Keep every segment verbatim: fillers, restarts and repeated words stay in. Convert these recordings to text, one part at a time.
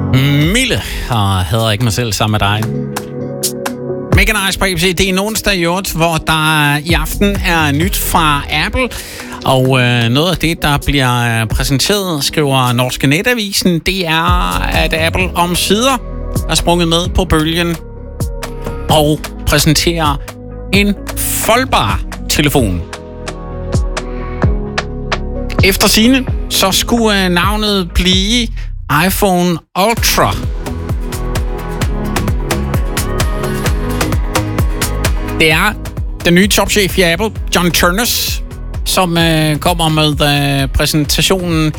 Mille, og hader ikke mig selv sammen med dig. Mega nice på A B C. Det er en onsdag i øvrigt, hvor der i aften er nyt fra Apple. Og øh, noget af det, der bliver præsenteret, skriver Norske Netavisen, det er, at Apple omsider er sprunget med på bølgen og præsenterer en foldbar telefon. Efter sigende, så skulle øh, navnet blive iPhone Ultra. Det er den nye topchef i Apple, John Ternus, som øh, kommer med øh, præsentationen.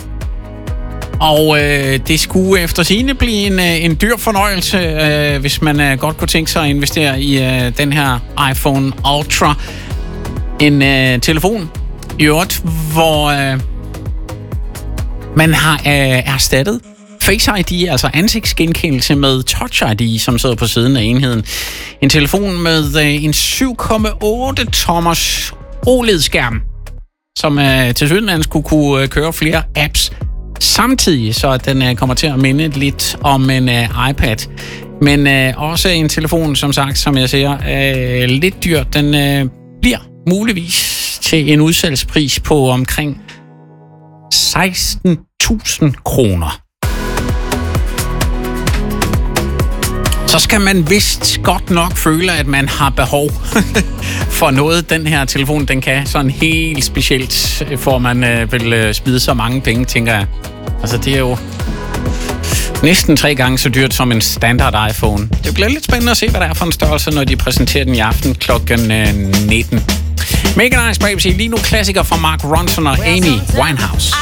Og øh, det skulle efter sigende blive en, øh, en dyr fornøjelse, øh, hvis man øh, godt kunne tænke sig at investere i øh, den her iPhone Ultra. En øh, telefon, i øvrigt, hvor øh, man har øh, erstattet Face I D, altså ansigtsgenkendelse, med Touch I D, som sidder på siden af enheden. En telefon med øh, en syv komma otte tommers O L E D-skærm, som øh, til sydenlands skulle kunne øh, køre flere apps samtidig, så den øh, kommer til at minde lidt om en øh, iPad. Men øh, også en telefon, som sagt, som jeg siger, øh, lidt dyr. Den øh, bliver muligvis til en udsalgspris på omkring seksten tusind kroner. Så skal man vist godt nok føle, at man har behov for noget, den her telefon, den kan. Sådan helt specielt, for man øh, vil øh, smide så mange penge, tænker jeg. Altså, det er jo næsten tre gange så dyrt som en standard iPhone. Det bliver lidt spændende at se, hvad der er for en størrelse, når de præsenterer den i aften klokken øh, nitten. Mega nice, baby. Lige nu klassiker fra Mark Ronson og Amy Winehouse.